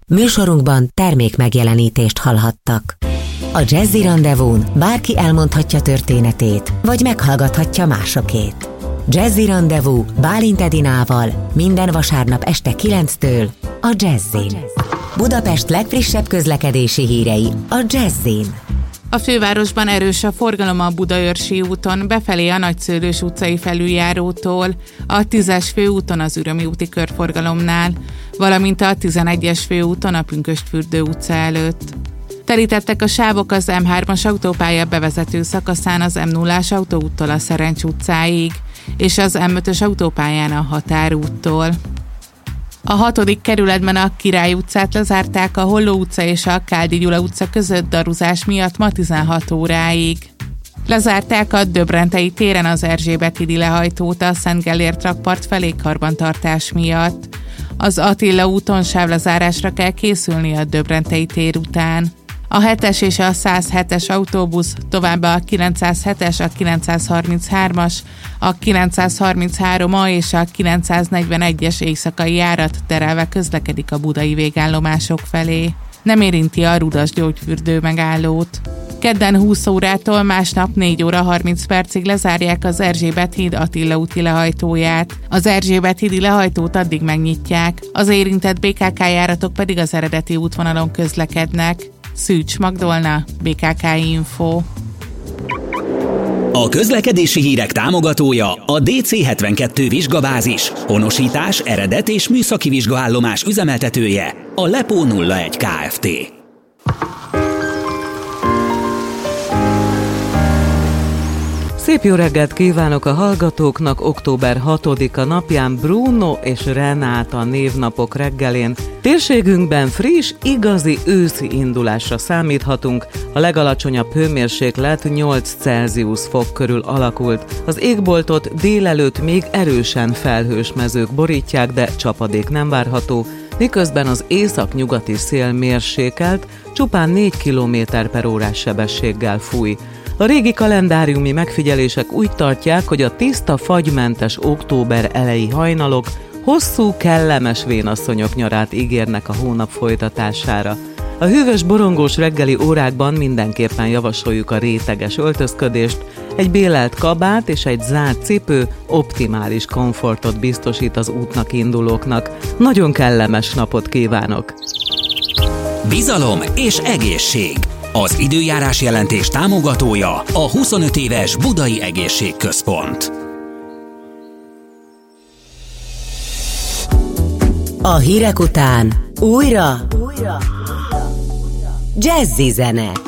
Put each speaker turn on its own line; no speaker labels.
Műsorunkban termék megjelenítést hallhattak. A Jazzy Rendezvún bárki elmondhatja történetét, vagy meghallgathatja másokét. Jazzy Rendezvú Bálint Edinával minden vasárnap este 9-től a Jazzin. Budapest legfrissebb közlekedési hírei a Jazzin.
A fővárosban erős a forgalom a Budaörsi úton, befelé a Nagyszőlős utcai felüljárótól, a 10-es főúton az Ürömi úti körforgalomnál, valamint a 11-es főúton a Pünkösdfürdő utca előtt. Terítettek a sávok az M3-as autópálya bevezető szakaszán az M0-ás autóúttól a Szerencs utcáig, és az M5-ös autópályán a Határúttól. A 6. kerületben a Király utcát lezárták a Holló utca és a Káldi Gyula utca között daruzás miatt ma 16 óráig. Lezárták a Döbrentei téren az Erzsébet-hídi lehajtót a Szent Gellért rakpart felé karbantartás miatt. Az Attila úton sávlezárásra kell készülni a Döbrentei tér után. A 7-es és a 107-es autóbusz, továbbá a 907-es, a 933-as, a 933A és a 941-es éjszakai járat terelve közlekedik a budai végállomások felé. Nem érinti a Rudas gyógyfürdő megállót. Kedden 20 órától másnap 4 óra 30 percig lezárják az Erzsébet-híd Attila úti lehajtóját. Az Erzsébet-hídi lehajtót addig megnyitják, az érintett BKK járatok pedig az eredeti útvonalon közlekednek. Szűcs Magdolna, BKK Info.
A közlekedési hírek támogatója a DC72 vizsgabázis, honosítás, eredet és műszaki vizsgaállomás üzemeltetője, a Lepó 01 Kft.
Szép jó reggelt kívánok a hallgatóknak! Október 6-a napján Bruno és Renáta névnapok reggelén. Térségünkben friss, igazi őszi indulásra számíthatunk. A legalacsonyabb hőmérséklet 8 Celsius fok körül alakult. Az égboltot délelőtt még erősen felhős mezők borítják, de csapadék nem várható, miközben az észak-nyugati szél mérsékelt, csupán 4 km/h sebességgel fúj. A régi kalendáriumi megfigyelések úgy tartják, hogy a tiszta, fagymentes október eleji hajnalok hosszú, kellemes vénasszonyok nyarát ígérnek a hónap folytatására. A hűvös, borongós reggeli órákban mindenképpen javasoljuk a réteges öltözködést, egy bélelt kabát és egy zárt cipő optimális komfortot biztosít az útnak indulóknak. Nagyon kellemes napot kívánok!
Bizalom és egészség. Az időjárás jelentés támogatója a 25 éves Budai Egészségközpont.
A hírek után újra Jazzy zene.